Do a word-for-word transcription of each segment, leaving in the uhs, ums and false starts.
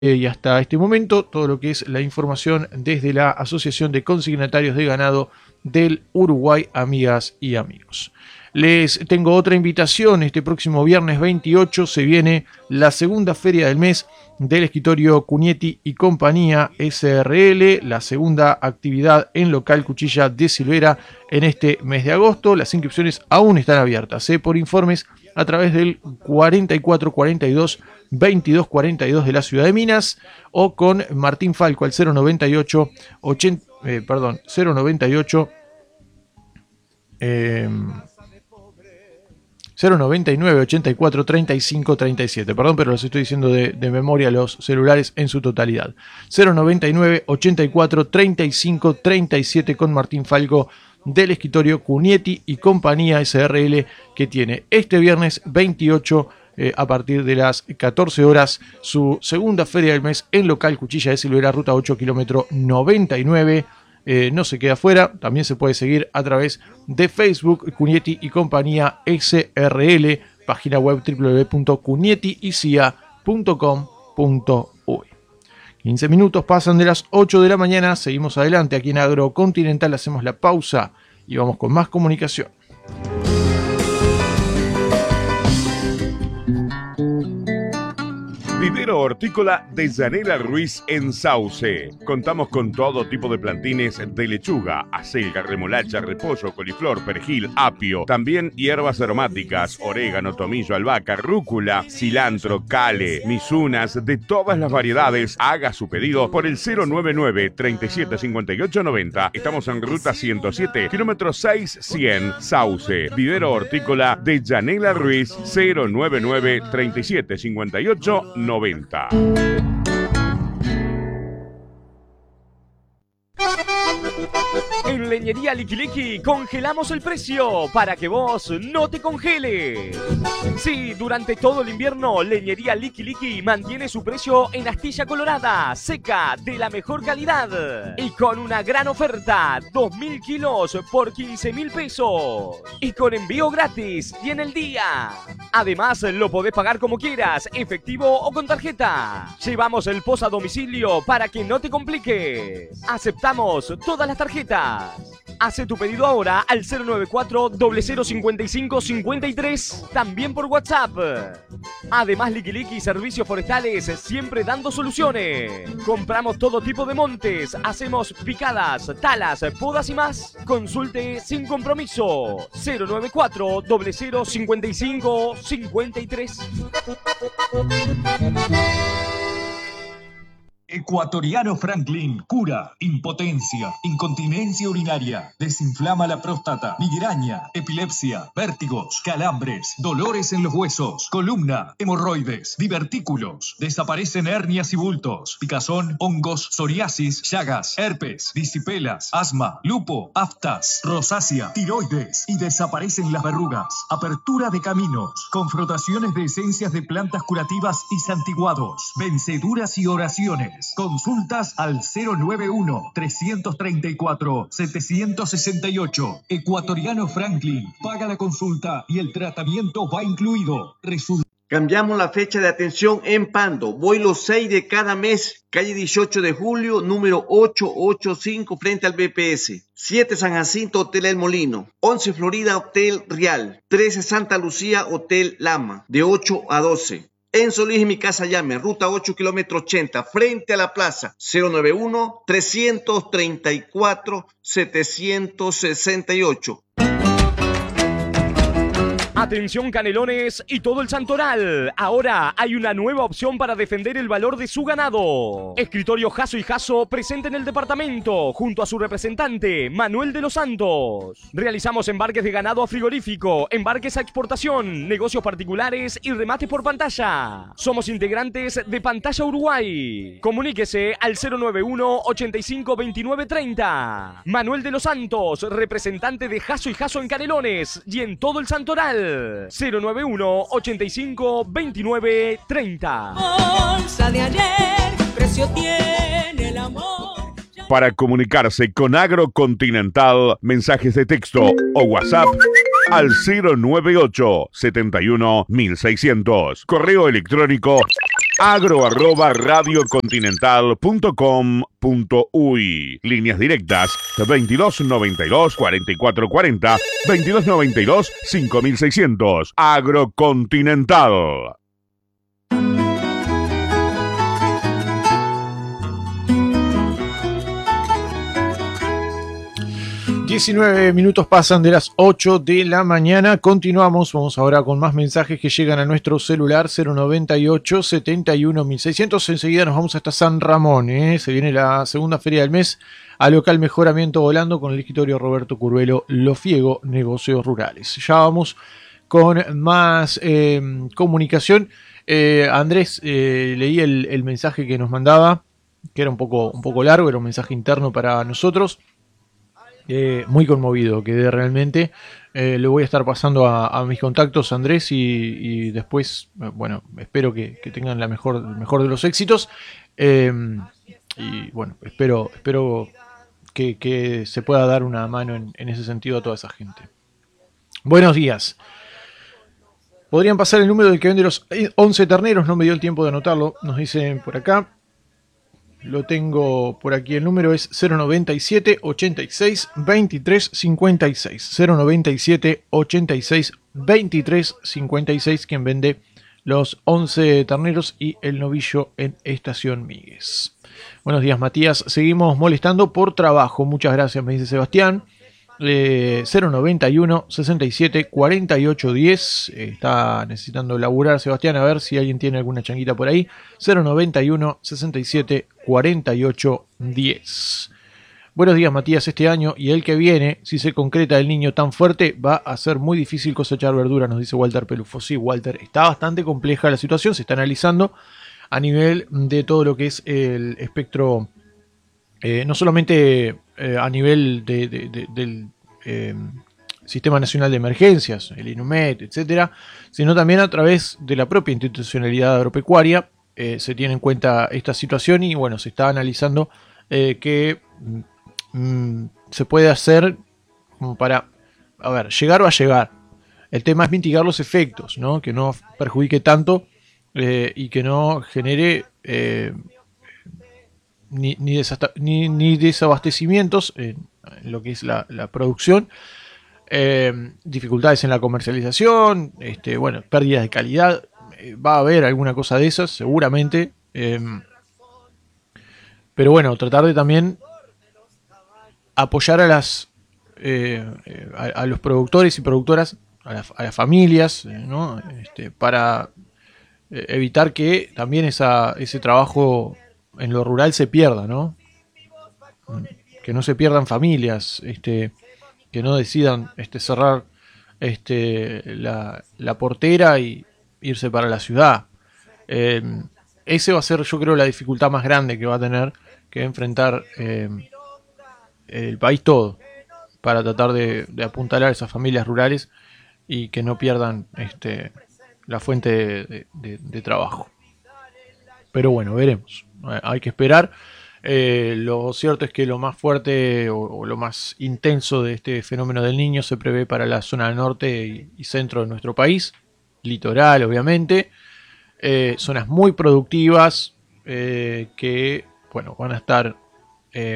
Eh, y hasta este momento, todo lo que es la información desde la Asociación de Consignatarios de Ganado del Uruguay, amigas y amigos. Les tengo otra invitación. Este próximo viernes veintiocho se viene la segunda feria del mes del escritorio Cunietti y Compañía S R L, la segunda actividad en local Cuchilla de Silvera en este mes de agosto. Las inscripciones aún están abiertas, ¿eh? Por informes a través del cuarenta y cuatro cuarenta y dos veintidós cuarenta y dos de la ciudad de Minas, o con Martín Falco al cero noventa y ocho ochenta, eh, perdón, cero noventa y ocho eh, cero noventa y nueve ochenta y cuatro treinta y cinco treinta y siete, perdón, pero los estoy diciendo de, de memoria los celulares en su totalidad. cero noventa y nueve ochenta y cuatro treinta y cinco treinta y siete con Martín Falco del escritorio Cunietti y Compañía S R L, que tiene este viernes veintiocho eh, a partir de las catorce horas su segunda feria del mes en local Cuchilla de Silvera, ruta ocho, kilómetro noventa y nueve. Eh, no se queda fuera, también se puede seguir a través de Facebook, Cunietti y Compañía S R L, página web doble u doble u doble u punto cunietti y c i a punto com punto u y. quince minutos pasan de las ocho de la mañana, seguimos adelante aquí en Agrocontinental, hacemos la pausa y vamos con más comunicación. Vivero Hortícola de Yanela Ruiz en Sauce. Contamos con todo tipo de plantines de lechuga, acelga, remolacha, repollo, coliflor, perejil, apio. También hierbas aromáticas, orégano, tomillo, albahaca, rúcula, cilantro, cale, misunas, de todas las variedades. Haga su pedido por el cero noventa y nueve treinta y siete cincuenta y ocho noventa. Estamos en ruta ciento siete, kilómetro seis cien, Sauce. Vivero Hortícola de Yanela Ruiz, cero noventa y nueve treinta y siete cincuenta y ocho noventa. En Leñería Liqui Liqui congelamos el precio para que vos no te congeles. Sí, durante todo el invierno, Leñería Liqui Liqui mantiene su precio en astilla colorada, seca, de la mejor calidad. Y con una gran oferta, dos mil kilos por quince mil pesos. Y con envío gratis y en el día. Además, lo podés pagar como quieras, efectivo o con tarjeta. Llevamos el post a domicilio para que no te compliques. Aceptamos todas las tarjetas. Hace tu pedido ahora al cero noventa y cuatro cero cero cincuenta y cinco cincuenta y tres, también por WhatsApp. Además, Liqui Liqui Servicios Forestales, siempre dando soluciones. Compramos todo tipo de montes, hacemos picadas, talas, podas y más. Consulte sin compromiso. cero noventa y cuatro cero cero cincuenta y cinco cincuenta y tres. Ecuatoriano Franklin cura impotencia, incontinencia urinaria, desinflama la próstata, migraña, epilepsia, vértigos, calambres, dolores en los huesos, columna, hemorroides, divertículos, desaparecen hernias y bultos, picazón, hongos, psoriasis, llagas, herpes, disipelas, asma, lupo, aftas, rosácea, tiroides y desaparecen las verrugas. Apertura de caminos, con frotaciones de esencias de plantas curativas y santiguados, venceduras y oraciones. Consultas al cero noventa y uno, trescientos treinta y cuatro, setecientos sesenta y ocho. Ecuatoriano Franklin. Paga la consulta y el tratamiento va incluido. Resulta. Cambiamos la fecha de atención en Pando. Voy los seis de cada mes. Calle dieciocho de julio, número ochocientos ochenta y cinco, frente al B P S. siete San Jacinto, Hotel El Molino. once Florida, Hotel Real. trece Santa Lucía, Hotel Lama. De ocho a doce. En Solís y Mi Casa Llame, ruta ocho, kilómetro ochenta, frente a la plaza, cero noventa y uno, trescientos treinta y cuatro, setecientos sesenta y ocho. Atención Canelones y todo el Santoral. Ahora hay una nueva opción para defender el valor de su ganado. Escritorio Jasso y Jasso presente en el departamento junto a su representante Manuel de los Santos. Realizamos embarques de ganado a frigorífico, embarques a exportación, negocios particulares y remate por pantalla. Somos integrantes de Pantalla Uruguay. Comuníquese al cero noventa y uno, ochenta y cinco, veintinueve, treinta. Manuel de los Santos, representante de Jasso y Jasso en Canelones y en todo el Santoral. cero noventa y uno, ochenta y cinco, veintinueve, treinta. Bolsa de ayer, precio tiene el amor. Para comunicarse con Agrocontinental, mensajes de texto o WhatsApp al cero noventa y ocho, setenta y uno, mil seiscientos. Correo electrónico agro arroba radiocontinental punto com punto uy. Líneas directas veintidós noventa y dos cuarenta y cuatro cuarenta, veintidós noventa y dos cinco mil seiscientos. Agrocontinental. diecinueve minutos pasan de las ocho de la mañana. Continuamos, vamos ahora con más mensajes que llegan a nuestro celular cero noventa y ocho setenta y uno mil seiscientos. Enseguida nos vamos hasta San Ramón, ¿eh? Se viene la segunda feria del mes a local Mejoramiento Volando con el escritorio Roberto Curvelo Lofiego, Negocios Rurales. Ya vamos con más eh, comunicación. Eh, Andrés, eh, leí el, el mensaje que nos mandaba, que era un poco, un poco largo, era un mensaje interno para nosotros. Eh, muy conmovido quedé realmente. Eh, le voy a estar pasando a, a mis contactos, Andrés, y, y después, bueno, espero que, que tengan la mejor, el mejor de los éxitos. Eh, y bueno, espero, espero que, que se pueda dar una mano en, en ese sentido a toda esa gente. Buenos días. ¿Podrían pasar el número del que vende los once terneros? No me dio el tiempo de anotarlo, nos dicen por acá. Lo tengo por aquí, el número es cero noventa y siete ochenta y seis veintitrés cincuenta y seis. cero noventa y siete ochenta y seis veintitrés cincuenta y seis, quien vende los once terneros y el novillo en Estación Míguez. Buenos días, Matías. Seguimos molestando por trabajo. Muchas gracias, me dice Sebastián. Eh, cero noventa y uno sesenta y siete cuarenta y ocho diez. Eh, está necesitando laburar Sebastián, a ver si alguien tiene alguna changuita por ahí. cero noventa y uno sesenta y siete cuarenta y ocho diez. Buenos días, Matías. Este año y el que viene, si se concreta el niño tan fuerte, va a ser muy difícil cosechar verdura, nos dice Walter Pelufo. Sí, Walter, está bastante compleja la situación, se está analizando a nivel de todo lo que es el espectro, eh, no solamente eh, a nivel de, de, de, del eh, Sistema Nacional de Emergencias, el INUMET, etcétera, sino también a través de la propia institucionalidad agropecuaria. Eh, se tiene en cuenta esta situación y bueno, se está analizando eh, qué mm, se puede hacer como para, a ver, llegar va a llegar. El tema es mitigar los efectos, ¿no? Que no perjudique tanto eh, y que no genere eh, ni, ni, desasta, ni, ni desabastecimientos en, en lo que es la, la producción, eh, dificultades en la comercialización, este, bueno, pérdidas de calidad. Va a haber alguna cosa de esas, seguramente. Eh, pero bueno, tratar de también apoyar a las eh, a, a los productores y productoras, a, la, a las familias, eh, ¿no? Este, para eh, evitar que también esa, ese trabajo en lo rural se pierda, ¿no? Que no se pierdan familias, este, que no decidan este, cerrar este, la, la portera y irse para la ciudad. Eh, ese va a ser, yo creo, la dificultad más grande que va a tener que enfrentar eh, el país todo, para tratar de, de apuntalar a esas familias rurales y que no pierdan este, la fuente de, de, de, de trabajo. Pero bueno, veremos. Hay que esperar. Eh, lo cierto es que lo más fuerte o, o lo más intenso de este fenómeno del Niño se prevé para la zona norte y, y centro de nuestro país. Litoral, obviamente, eh, zonas muy productivas eh, que, bueno, van a estar eh,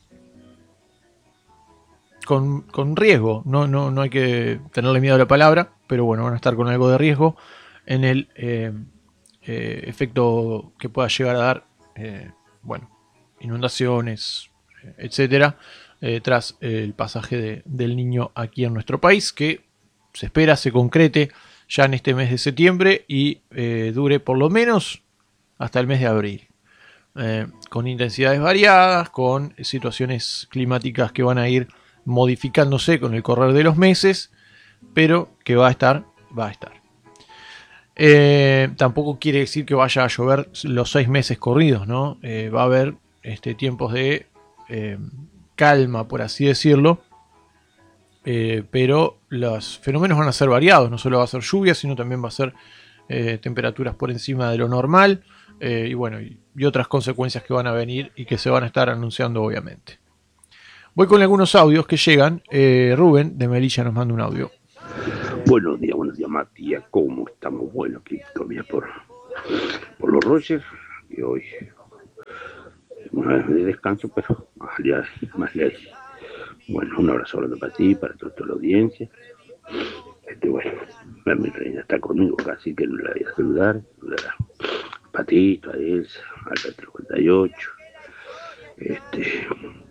con, con riesgo. No, no, no hay que tenerle miedo a la palabra, pero bueno, van a estar con algo de riesgo en el eh, eh, efecto que pueda llegar a dar, eh, bueno, inundaciones, etcétera, eh, tras el pasaje de, del Niño aquí en nuestro país, que se espera se concrete ya en este mes de septiembre y eh, dure por lo menos hasta el mes de abril, eh, con intensidades variadas, con situaciones climáticas que van a ir modificándose con el correr de los meses, pero que va a estar, va a estar. Eh, tampoco quiere decir que vaya a llover los seis meses corridos, ¿no? Eh, va a haber este, tiempos de eh, calma, por así decirlo. Eh, pero los fenómenos van a ser variados, no solo va a ser lluvia, sino también va a ser eh, temperaturas por encima de lo normal, eh, y bueno, y, y otras consecuencias que van a venir y que se van a estar anunciando obviamente. Voy con algunos audios que llegan. eh, Rubén de Melilla nos manda un audio. Buenos días, buenos días, Matías, ¿cómo estamos? Bueno, aquí todavía por por los Rogers, y hoy una vez de descanso, pero más allá, más lejos. Bueno, un abrazo grande para ti, para toda la audiencia. Este, bueno, mi reina está conmigo, casi que no la voy a saludar. A Patito, a Elsa, al cincuenta y ocho, este,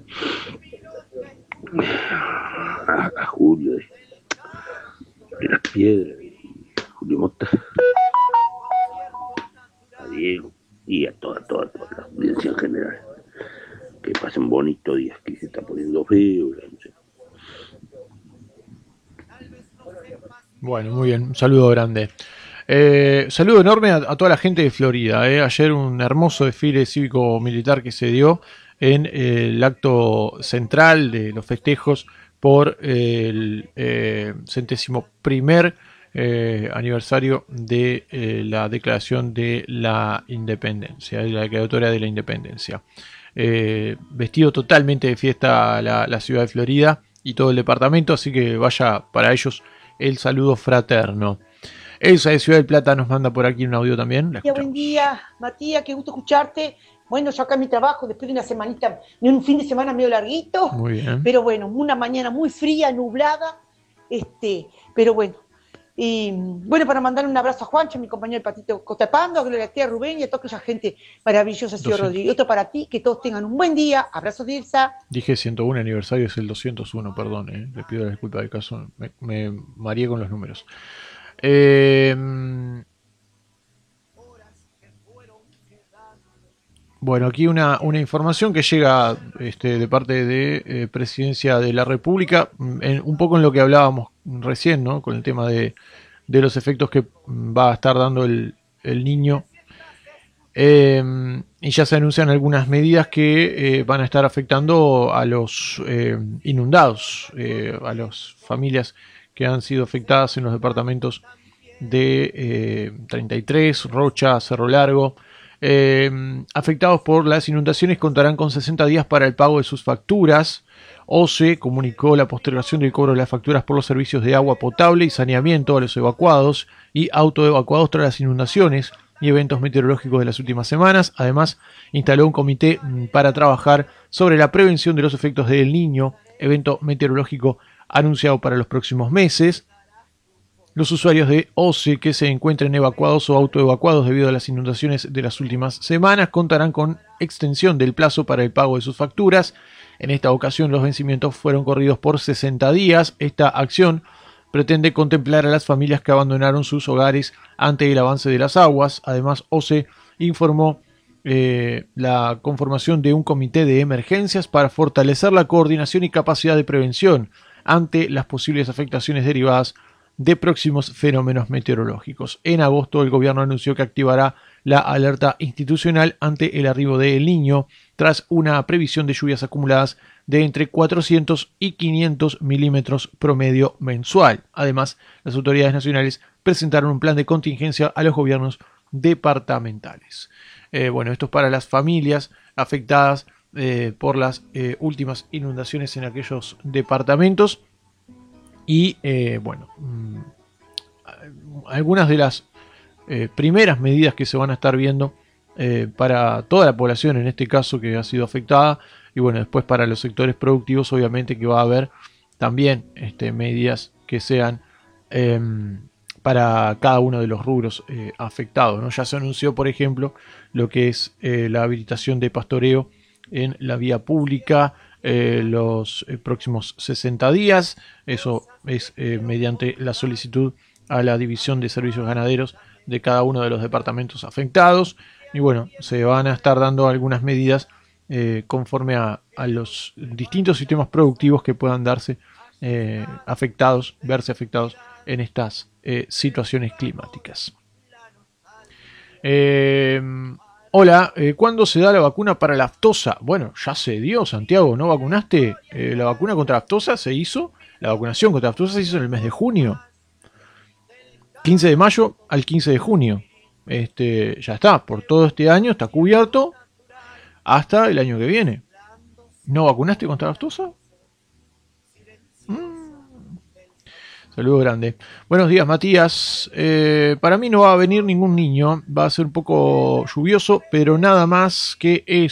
a, a Julio de, de las Piedras, Julio Mota, a Diego y a toda, toda, toda la audiencia en general. Que pasen bonitos días, que se está poniendo feo. No sé. Bueno, muy bien, un saludo grande. Eh, saludo enorme a, a toda la gente de Florida. Eh. Ayer un hermoso desfile cívico-militar que se dio en eh, el acto central de los festejos por eh, el eh, centésimo primer eh, aniversario de eh, la declaración de la independencia, de la declaratoria de la independencia. Eh, vestido totalmente de fiesta la, la ciudad de Florida y todo el departamento, así que vaya para ellos el saludo fraterno. Elsa de Ciudad del Plata nos manda por aquí un audio también. Matías, buen día, Matías, qué gusto escucharte. Bueno, yo acá en mi trabajo, después de una semanita, de un fin de semana medio larguito. Muy bien. Pero bueno, una mañana muy fría, nublada. Este, pero bueno. Y bueno, para mandar un abrazo a Juancho, mi compañero el Patito Cotapando, a Gloria Tía Rubén y a toda esa gente maravillosa, señor Rodríguez. Y otro para ti, que todos tengan un buen día. Abrazos de Elsa. Dije ciento uno aniversario, es el doscientos uno, perdón, eh. Le pido la disculpa del caso, me, me mareé con los números. Eh, bueno, aquí una, una información que llega este, de parte de eh, Presidencia de la República, en, un poco en lo que hablábamos recién, ¿no? Con el tema de, de los efectos que va a estar dando el, el niño. Eh, y ya se anuncian algunas medidas que eh, van a estar afectando a los eh, inundados, eh, a las familias que han sido afectadas en los departamentos de eh, treinta y tres, Rocha, Cerro Largo. Eh, afectados por las inundaciones contarán con sesenta días para el pago de sus facturas. O S E comunicó la postergación del cobro de las facturas por los servicios de agua potable y saneamiento a los evacuados y autoevacuados tras las inundaciones y eventos meteorológicos de las últimas semanas. Además, instaló un comité para trabajar sobre la prevención de los efectos del Niño, evento meteorológico anunciado para los próximos meses. Los usuarios de O S E que se encuentren evacuados o autoevacuados debido a las inundaciones de las últimas semanas contarán con extensión del plazo para el pago de sus facturas. En esta ocasión los vencimientos fueron corridos por sesenta días. Esta acción pretende contemplar a las familias que abandonaron sus hogares ante el avance de las aguas. Además, O S E informó eh, la conformación de un comité de emergencias para fortalecer la coordinación y capacidad de prevención ante las posibles afectaciones derivadas de próximos fenómenos meteorológicos. En agosto, el gobierno anunció que activará la alerta institucional ante el arribo de El Niño tras una previsión de lluvias acumuladas de entre cuatrocientos y quinientos milímetros promedio mensual. Además, las autoridades nacionales presentaron un plan de contingencia a los gobiernos departamentales. Eh, bueno, esto es para las familias afectadas eh, por las eh, últimas inundaciones en aquellos departamentos. Y eh, bueno, mmm, algunas de las eh, primeras medidas que se van a estar viendo eh, para toda la población, en este caso que ha sido afectada, y bueno, después para los sectores productivos, obviamente que va a haber también este, medidas que sean eh, para cada uno de los rubros eh, afectados, ¿no? Ya se anunció, por ejemplo, lo que es eh, la habilitación de pastoreo en la vía pública, Eh, los eh, próximos sesenta días. Eso es eh, mediante la solicitud a la División de Servicios Ganaderos de cada uno de los departamentos afectados. Y bueno, se van a estar dando algunas medidas eh, conforme a, a los distintos sistemas productivos que puedan darse eh, afectados, verse afectados en estas eh, situaciones climáticas. Eh, Hola, eh, ¿cuándo se da la vacuna para la aftosa? Bueno, ya se dio, Santiago, ¿no vacunaste? Eh, la vacuna contra la aftosa se hizo, la vacunación contra la aftosa se hizo en el mes de junio. quince de mayo al quince de junio. Este, ya está, por todo este año está cubierto hasta el año que viene. ¿No vacunaste contra la aftosa? Mm. Saludo grande. Buenos días, Matías. Eh, para mí no va a venir ningún niño. Va a ser un poco lluvioso, pero nada más que eso.